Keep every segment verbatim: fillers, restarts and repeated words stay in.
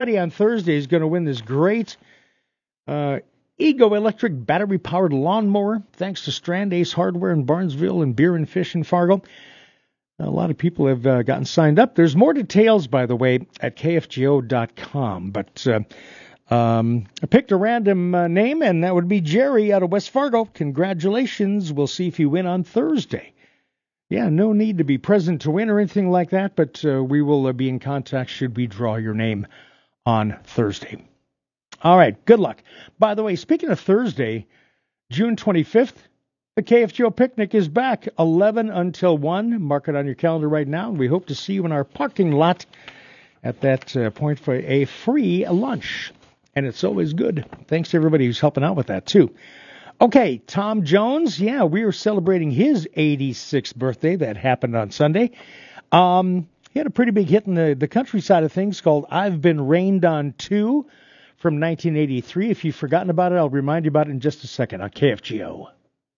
On Thursday is going to win this great uh, Ego electric battery-powered lawnmower, thanks to Strand Ace Hardware in Barnesville and Beer and Fish in Fargo. A lot of people have uh, gotten signed up. There's more details, by the way, at K F G O dot com. But uh, um, I picked a random uh, name, and that would be Jerry out of West Fargo. Congratulations. We'll see if you win on Thursday. Yeah, no need to be present to win or anything like that, but uh, we will uh, be in contact should we draw your name on Thursday. All right, good luck. By the way, speaking of Thursday, June twenty-fifth, the K F G O Picnic is back, eleven until one. Mark it on your calendar right now. We hope to see you in our parking lot at that uh, point for a free lunch. And it's always good. Thanks to everybody who's helping out with that, too. Okay, Tom Jones, yeah, we are celebrating his eighty-sixth birthday. That happened on Sunday. Um, he had a pretty big hit in the, the country side of things called I've Been Rained On Too from nineteen eighty-three. If you've forgotten about it, I'll remind you about it in just a second on K F G O.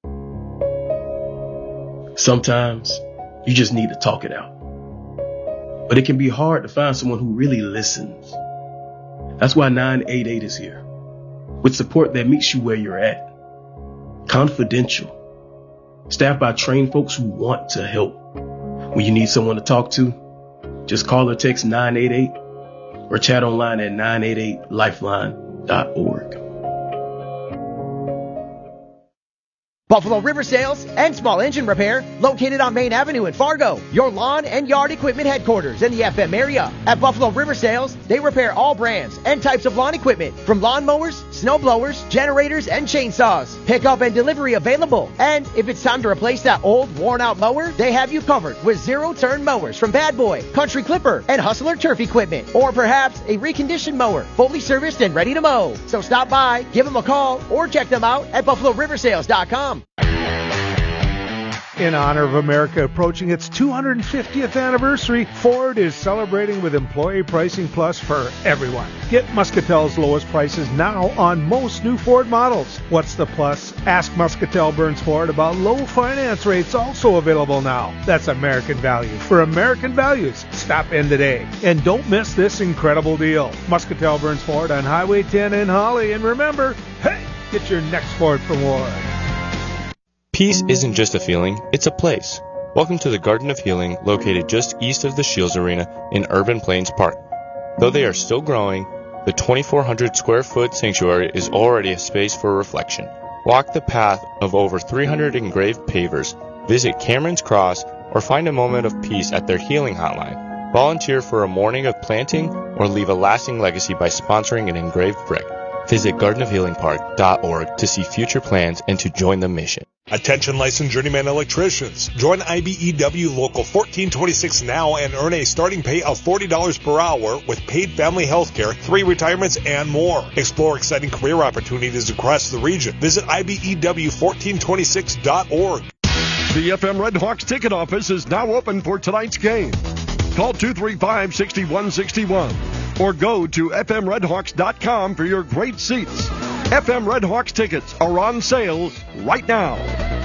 Sometimes you just need to talk it out. But it can be hard to find someone who really listens. That's why nine eight eight is here, with support that meets you where you're at. Confidential. Staffed by trained folks who want to help. When you need someone to talk to, just call or text nine eight eight or chat online at nine eight eight lifeline dot org. Buffalo River Sales and Small Engine Repair, located on Main Avenue in Fargo, your lawn and yard equipment headquarters in the F M area. At Buffalo River Sales, they repair all brands and types of lawn equipment, from lawn mowers, snow blowers, generators, and chainsaws. Pickup and delivery available. And if it's time to replace that old, worn-out mower, they have you covered with zero-turn mowers from Bad Boy, Country Clipper, and Hustler Turf equipment. Or perhaps a reconditioned mower, fully serviced and ready to mow. So stop by, give them a call, or check them out at buffalo river sales dot com. In honor of America approaching its two hundred fiftieth anniversary, Ford is celebrating with Employee Pricing Plus for everyone. Get Muscatel's lowest prices now on most new Ford models. What's the plus? Ask Muscatel Burns Ford about low finance rates also available now. That's American value for American values. Stop in today. And don't miss this incredible deal. Muscatel Burns Ford on Highway ten in Holly. And remember, hey, get your next Ford from Ward. Peace isn't just a feeling, it's a place. Welcome to the Garden of Healing, located just east of the Shields Arena in Urban Plains Park. Though they are still growing, the twenty-four hundred square foot sanctuary is already a space for reflection. Walk the path of over three hundred engraved pavers, visit Cameron's Cross, or find a moment of peace at their healing hotline. Volunteer for a morning of planting or leave a lasting legacy by sponsoring an engraved brick. Visit garden of healing park dot org to see future plans and to join the mission. Attention licensed journeyman electricians. Join I B E W Local fourteen twenty-six now and earn a starting pay of forty dollars per hour with paid family health care, three retirements, and more. Explore exciting career opportunities across the region. Visit I B E W fourteen twenty-six dot org. The F M Red Hawks ticket office is now open for tonight's game. Call two three five, six one six one or go to f m red hawks dot com for your great seats. F M Red Hawks tickets are on sale right now.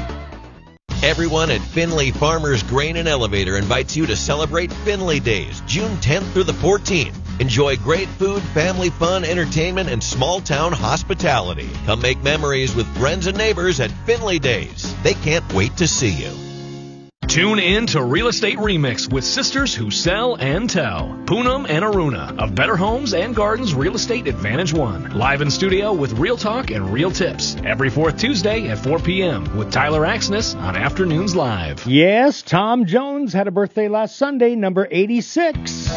Everyone at Finley Farmers Grain and Elevator invites you to celebrate Finley Days, June tenth through the fourteenth. Enjoy great food, family fun, entertainment, and small-town hospitality. Come make memories with friends and neighbors at Finley Days. They can't wait to see you. Tune in to Real Estate Remix with sisters who sell and tell. Poonam and Aruna of Better Homes and Gardens Real Estate Advantage One. Live in studio with real talk and real tips. Every fourth Tuesday at four p.m. with Tyler Axness on Afternoons Live. Yes, Tom Jones had a birthday last Sunday, number eighty-six.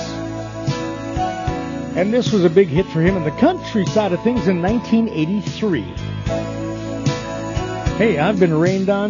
And this was a big hit for him in the country side of things in nineteen eighty-three. Hey, I've been rained on